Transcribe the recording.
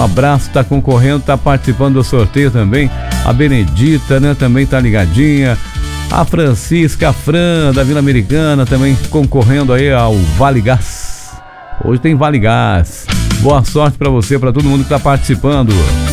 abraço, tá concorrendo, tá participando do sorteio também. A Benedita, né, também tá ligadinha. A Francisca, a Fran, da Vila Americana, também concorrendo aí ao Vale Gás. Hoje tem Vale Gás. Boa sorte pra você, pra todo mundo que tá participando.